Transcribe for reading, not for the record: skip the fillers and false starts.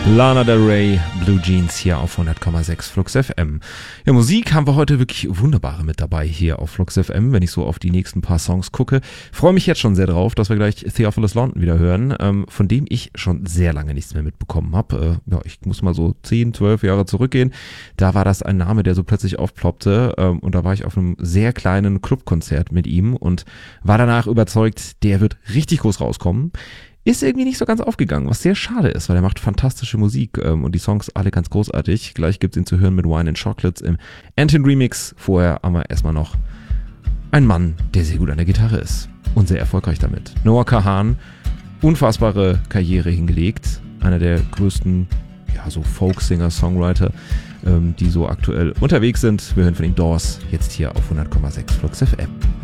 Lana Del Rey, Blue Jeans hier auf 100,6 Flux FM. Ja, Musik haben wir heute wirklich wunderbare mit dabei hier auf Flux FM, wenn ich so auf die nächsten paar Songs gucke. Freue mich jetzt schon sehr drauf, dass wir gleich Theophilus London wieder hören, von dem ich schon sehr lange nichts mehr mitbekommen habe. Ja, ich muss mal so 10, 12 Jahre zurückgehen. Da war das ein Name, der so plötzlich aufploppte, und da war ich auf einem sehr kleinen Clubkonzert mit ihm und war danach überzeugt, der wird richtig groß rauskommen. Ist irgendwie nicht so ganz aufgegangen, was sehr schade ist, weil er macht fantastische Musik, und die Songs alle ganz großartig. Gleich gibt's ihn zu hören mit Wine and Chocolates im Antin Remix. Vorher aber erstmal noch ein Mann, der sehr gut an der Gitarre ist und sehr erfolgreich damit. Noah Kahan, unfassbare Karriere hingelegt, einer der größten, ja, so Folk-Singer, Songwriter, die so aktuell unterwegs sind. Wir hören von den Doors jetzt hier auf 100,6 Flux FM.